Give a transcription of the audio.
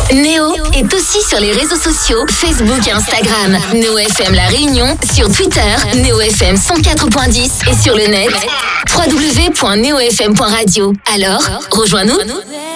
Néo est aussi sur les réseaux sociaux, Facebook et Instagram. Néo FM La Réunion, sur Twitter, Néo FM 104.10 et sur le net, www.neofm.radio. Alors, rejoins-nous.